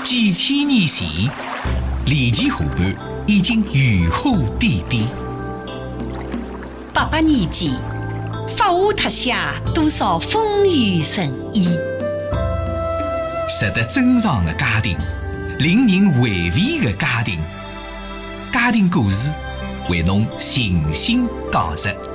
几千年前，离奇河畔已经如虎添翼。 800年前，发华特写多少风雨神医。 值得珍藏的家庭，令人回味的家庭，家庭故事为侬细心讲述。